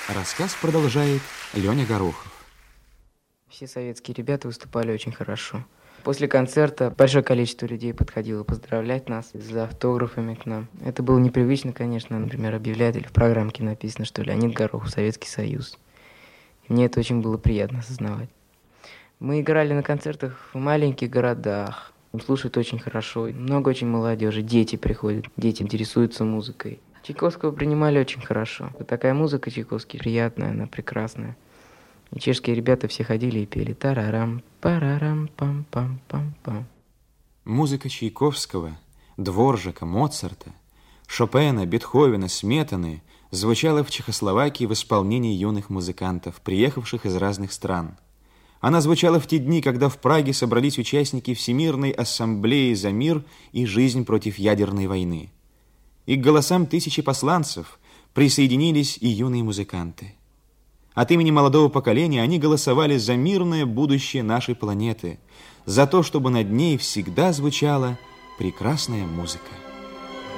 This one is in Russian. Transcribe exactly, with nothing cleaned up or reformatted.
Рассказ продолжает Леня Горохов. Все советские ребята выступали очень хорошо. После концерта большое количество людей подходило поздравлять нас за автографами к нам. Это было непривычно, конечно. Например, объявляют или в программке написано, что Леонид Горохов, Советский Союз. И мне это очень было приятно осознавать. Мы играли на концертах в маленьких городах. Слушают очень хорошо. Много очень молодежи. Дети приходят. Дети интересуются музыкой. Чайковского принимали очень хорошо. Вот такая музыка Чайковский приятная, она прекрасная. И чешские ребята все ходили и пели тарарам, парарам, пам пам пам пам. Музыка Чайковского, Дворжака, Моцарта, Шопена, Бетховена, Сметаны звучала в Чехословакии в исполнении юных музыкантов, приехавших из разных стран. Она звучала в те дни, когда в Праге собрались участники Всемирной ассамблеи за мир и жизнь против ядерной войны. И к голосам тысячи посланцев присоединились и юные музыканты. От имени молодого поколения они голосовали за мирное будущее нашей планеты, за то, чтобы над ней всегда звучала прекрасная музыка.